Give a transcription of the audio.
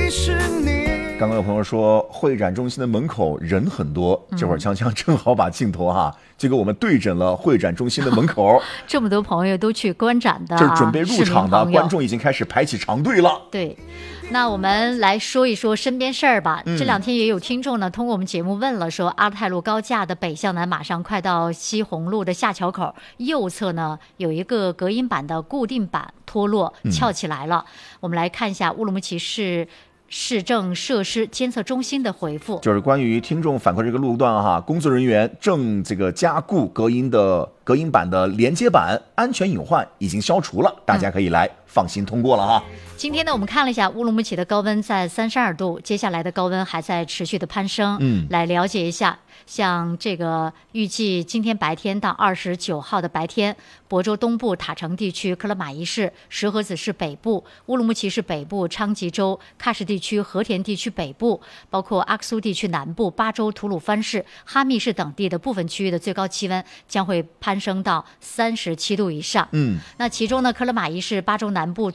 是你。 刚刚有朋友说会展中心的门口人很多，这会儿锵锵正好把镜头就给我们对准了会展中心的门口。 这么多朋友都去观展的， 这是准备入场的观众已经开始排起长队了。 对，那我们来说一说身边事儿吧。这两天也有听众呢，通过我们节目问了，说阿勒泰路高架的北向南马上快到西红路的下桥口，右侧呢有一个隔音板的固定板脱落翘起来了。我们来看一下乌鲁木齐市政设施监测中心的回复， 就是关于听众反馈这个路段工作人员正这个加固隔音板的连接板，安全隐患已经消除了，大家可以来放心通过了今天呢，我们看了一下乌鲁木齐的高温在32度，接下来的高温还在持续的攀升。来了解一下，像这个预计今天白天到29号的白天，亳州东部塔城地区、克勒玛依市、石河子市北部、乌鲁木齐市北部、昌吉州、喀什地区、和田地区北部，包括阿克苏地区南部、巴州、吐鲁番市、哈密市等地的部分区域的最高气温将会攀升到37度以上。那其中呢，克勒玛依市、巴州南部、